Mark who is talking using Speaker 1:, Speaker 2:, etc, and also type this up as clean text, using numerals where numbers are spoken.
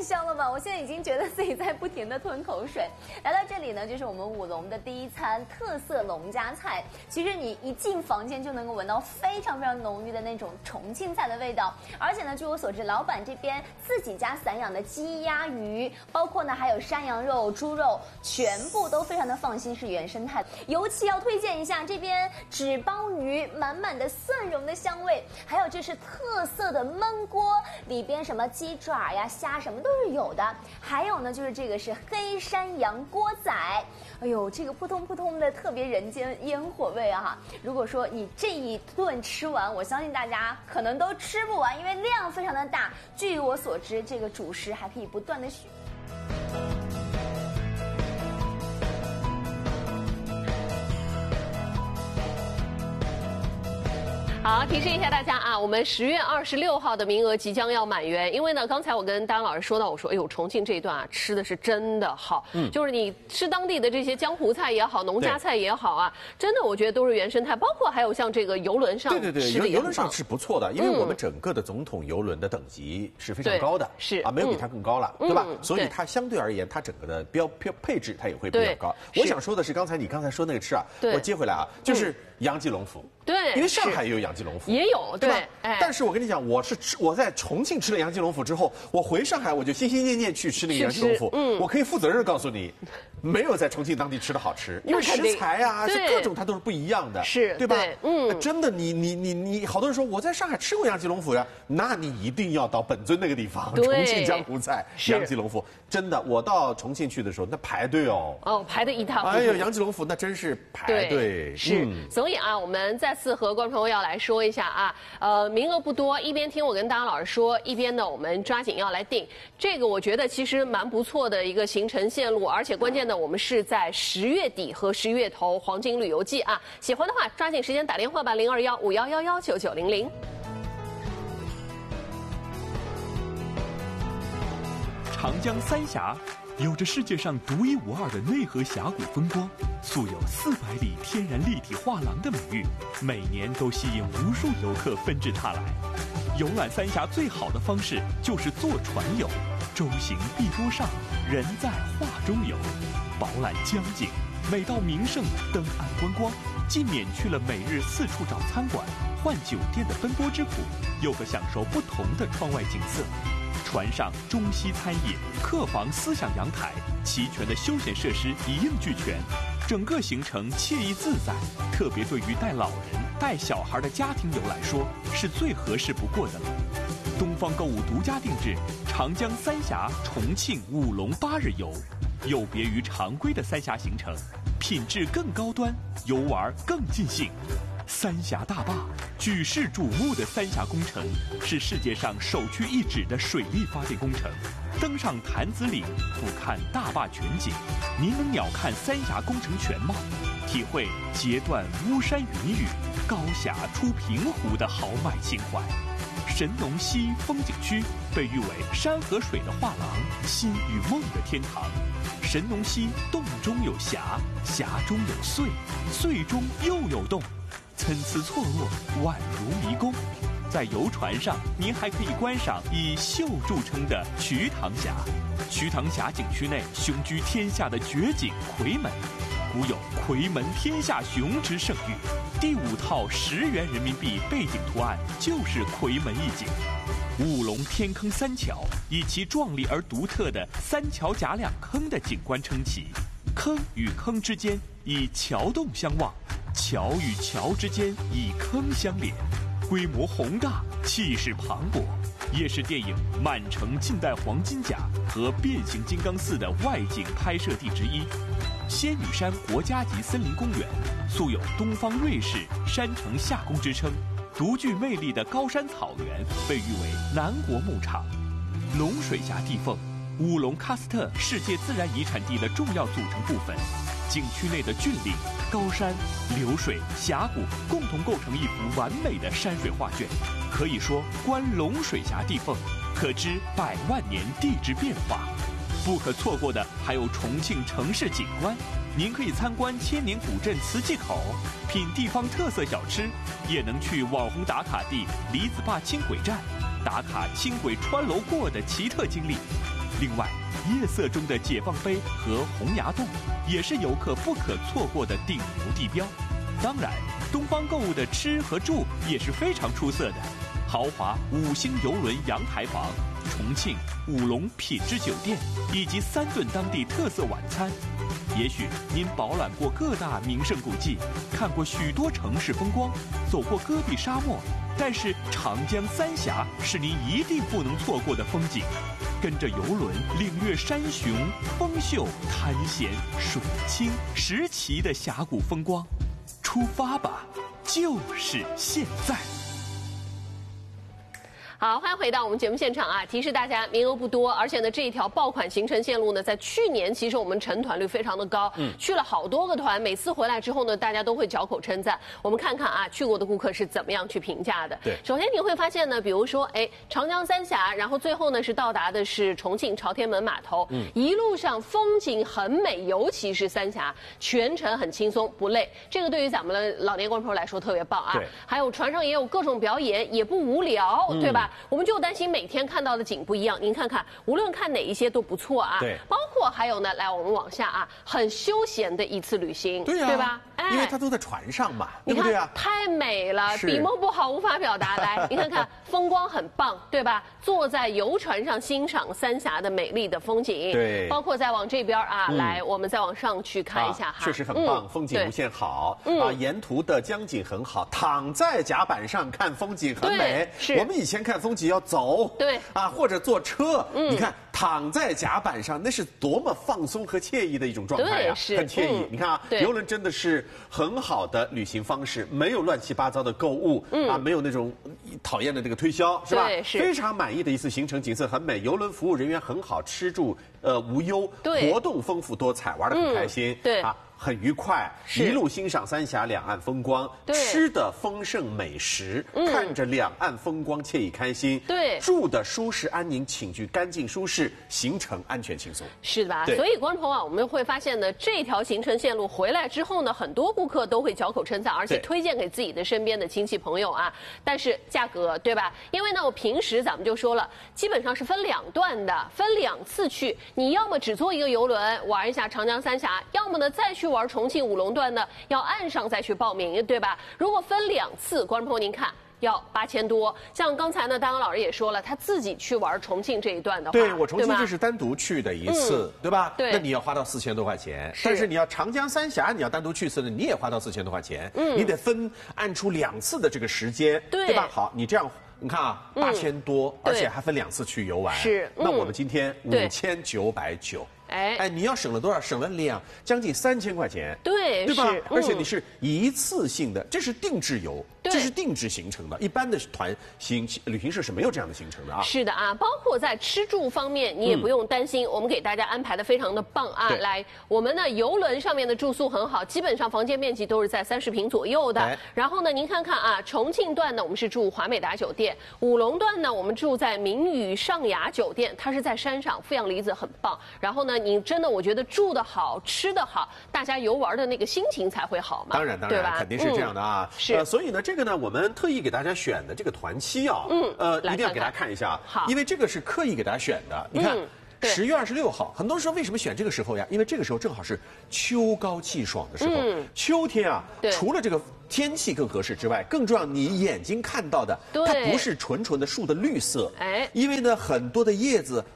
Speaker 1: 香了吗？我现在已经觉得自己在不停的吞口水。来到这里呢，就是我们舞龙的第一餐特色农家菜。其实你一进房间就能够闻到非常非常浓郁的那种重庆菜的味道。而且呢，据我所知，老板这边自己家散养的鸡、鸭、鱼，包括呢还有山羊肉、猪肉，全部都非常的放心，是原生态的。尤其要推荐一下这边纸包鱼，满满的蒜蓉的香味，还有这是特色的焖锅，里边什么鸡爪呀、虾什么都是有的。还有呢，就是这个是黑山羊锅仔，哎呦，这个扑通扑通的特别人间烟火味啊！如果说你这一顿吃完，我相信大家可能都吃不完，因为量非常的大。据我所知，这个主食还可以不断的续。
Speaker 2: 好，提示一下大家啊，我们10月26号的名额即将要满员。因为呢，刚才我跟丹老师说到，我说，哎呦，重庆这一段啊，吃的是真的好，就是你吃当地的这些江湖菜也好，农家菜也好啊，真的我觉得都是原生态，包括还有像这个游轮上，
Speaker 3: 对，游轮上是不错的，因为我们整个的总统游轮的等级是非常高的，
Speaker 2: 是
Speaker 3: 啊，没有比它更高了，对吧？所以它相对而言，它整个的配置它也会比较高。我想说的是，你刚才说那个吃啊，我接回来啊，就是杨记龙府，
Speaker 2: 对，
Speaker 3: 因为上海也有杨记龙府，
Speaker 2: 也有，
Speaker 3: 对吧？但是我跟你讲，我在重庆吃了杨记龙府之后，我回上海我就心心念念去吃那个杨记龙府，我可以负责任告诉你，没有在重庆当地吃的好吃，因为食材啊，是各种它都是不一样的，
Speaker 2: 是
Speaker 3: 对吧？真的，你好多人说我在上海吃过杨记龙府呀，那你一定要到本尊那个地方，重庆江湖菜杨记龙府，真的，我到重庆去的时候，那排队哦，
Speaker 2: 排得一塌糊涂。
Speaker 3: 哎呦，杨记龙府那真是排队，
Speaker 2: 是，所以啊，我们再次和观众朋友要来说一下啊，名额不多，一边听我跟大家老师说，一边呢我们抓紧要来定。这个我觉得其实蛮不错的一个行程线路，而且关键的我们是在10月底和11月头黄金旅游季啊，喜欢的话抓紧时间打电话吧，021-5111-9900。
Speaker 4: 长江三峡有着世界上独一无二的内河峡谷风光，素有400里天然立体画廊的美誉，每年都吸引无数游客纷至沓来。游览三峡最好的方式就是坐船游，舟行碧波上，人在画中游，饱览江景。每到名胜登岸观光，既免去了每日四处找餐馆、换酒店的奔波之苦，又可享受不同的窗外景色。船上中西餐饮、客房、思想阳台，齐全的休闲设施一应俱全，整个行程惬意自在。特别对于带老人、带小孩的家庭游来说，是最合适不过的了。东方购物独家定制长江三峡重庆舞龙8日游，有别于常规的三峡行程，品质更高端，游玩更尽兴。三峡大坝，举世瞩目的三峡工程是世界上首屈一指的水力发电工程。登上潭子岭，俯瞰大坝全景，您能鸟瞰三峡工程全貌，体会截断巫山云雨、高峡出平湖的豪迈情怀。神农溪风景区被誉为山和水的画廊，心与梦的天堂。神农溪洞中有峡，峡中有隧，隧中又有洞，参差错落，宛如迷宫。在游船上，您还可以观赏以秀著称的瞿塘峡。瞿塘峡景区内雄居天下的绝景夔门，古有夔门天下雄之盛誉。第5套10元人民币背景图案就是夔门一景。舞龙天坑三桥以其壮丽而独特的三桥夹两坑的景观撑起，坑与坑之间以桥洞相望，桥与桥之间以坑相连，规模宏大，气势磅礴，也是电影《满城尽带黄金甲》和《变形金刚4》的外景拍摄地之一。仙女山国家级森林公园素有东方瑞士山城夏宫之称，独具魅力的高山草原被誉为南国牧场。龙水峡地缝，乌龙喀斯特世界自然遗产地的重要组成部分。景区内的峻岭、高山、流水、峡谷共同构成一幅完美的山水画卷。可以说，观龙水峡地缝，可知100万年地质变化。不可错过的还有重庆城市景观，您可以参观千年古镇磁器口，品地方特色小吃，也能去网红打卡地李子坝轻轨站，打卡轻轨穿楼过的奇特经历。 另外，夜色中的解放碑和洪崖洞也是游客不可错过的顶游地标。当然，东方购物的吃和住也是非常出色的，豪华5星游轮阳台房、重庆五龙品质酒店以及3顿当地特色晚餐。也许您饱览过各大名胜古迹，看过许多城市风光，走过戈壁沙漠，但是长江三峡是您一定不能错过的风景。跟着游轮领略山雄、峰秀、滩咸、水清、石奇的峡谷风光，出发吧，就是现在！
Speaker 2: 好，欢迎回到我们节目现场啊！提示大家，名额不多，而且呢，这一条爆款行程线路呢，在去年其实我们成团率非常的高，去了好多个团，每次回来之后呢，大家都会嚼口称赞。我们看看啊，去过的顾客是怎么样去评价的。
Speaker 3: 对，
Speaker 2: 首先你会发现呢，比如说，长江三峡，然后最后呢是到达的是重庆朝天门码头，一路上风景很美，尤其是三峡，全程很轻松不累，这个对于咱们的老年观众来说特别棒啊。
Speaker 3: 对，
Speaker 2: 还有船上也有各种表演，也不无聊，对吧？我们就担心每天看到的景不一样，您看看，无论看哪一些都不错啊。
Speaker 3: 对，
Speaker 2: 包括还有呢，来我们往下啊，很休闲的一次旅行，
Speaker 3: 对呀，
Speaker 2: 对吧？
Speaker 3: 因为它都在船上嘛，对不对啊？
Speaker 2: 太美了，笔墨不好，无法表达。来，你看看，风光很棒，对吧？坐在游船上欣赏三峡的美丽的风景，
Speaker 3: 对，
Speaker 2: 包括再往这边啊，来，我们再往上去看一下哈，
Speaker 3: 确实很棒，风景无限好啊，沿途的江景很好，躺在甲板上看风景很美。
Speaker 2: 是，
Speaker 3: 我们以前看风景要走，
Speaker 2: 对
Speaker 3: 啊，或者坐车，你看躺在甲板上，那是多么放松和惬意的一种状态啊，很惬意。你看啊，游轮真的是很好的旅行方式，没有乱七八糟的购物啊，没有那种讨厌的这个推销，是吧？
Speaker 2: 对，是
Speaker 3: 非常满意的一次行程，景色很美，游轮服务人员很好，吃住无忧，活动丰富多彩，玩得很开心，
Speaker 2: 对
Speaker 3: 啊。很愉快，一路欣赏三峡两岸风光，吃的丰盛美食，看着两岸风光惬意开心，
Speaker 2: 对，
Speaker 3: 住的舒适安宁，寝具干净舒适，行程安全轻松，
Speaker 2: 是的吧？所以观众朋友啊，我们会发现呢，这条行程线路回来之后呢，很多顾客都会嚼口称赞，而且推荐给自己的身边的亲戚朋友啊。但是价格对吧？因为呢，我平时咱们就说了，基本上是分2段的，分2次去，你要么只坐一个游轮玩一下长江三峡，要么呢再去玩重庆五龙段呢，要岸上再去报名，对吧？如果分2次，观众朋友您看。要8000多，像刚才呢，大刚老师也说了，他自己去玩重庆这一段的话，
Speaker 3: 对我重庆这是单独去的一次，对吧？
Speaker 2: 对，
Speaker 3: 那你要花到4000多块钱，但是你要长江三峡，你要单独去一次呢，你也花到4000多块钱，你得按出2次的这个时间，对吧？好，你这样。你看啊，8000多，而且还分2次去游玩。
Speaker 2: 是，
Speaker 3: 那我们今天5990。哎，你要省了多少？省了将近3000块钱，对吧？而且你是一次性的，这是定制游，这是定制行程的，一般的旅行社是没有这样的行程的啊。
Speaker 2: 是的啊，包括在吃住方面，你也不用担心，我们给大家安排的非常的棒啊。来，我们呢游轮上面的住宿很好，基本上房间面积都是在30平左右的。然后呢，您看看啊，重庆段呢我们是住华美达酒店，五龙段呢我们住在明宇上雅酒店，它是在山上，负氧离子很棒。然后呢。你真的，我觉得住得好，吃得好，大家游玩的那个心情才会好嘛。
Speaker 3: 当然，肯定是这样的啊。
Speaker 2: 是，
Speaker 3: 所以呢，这个呢，我们特意给大家选的这个团期啊，一定要给大家看一下，
Speaker 2: 好，
Speaker 3: 因为这个是刻意给大家选的。你看，10月26号，很多人说为什么选这个时候呀？因为这个时候正好是秋高气爽的时候，秋天啊，除了这个。天气更合适之外，更重要，你眼睛看到的，它不是纯纯的树的绿色，因为呢，很多的叶子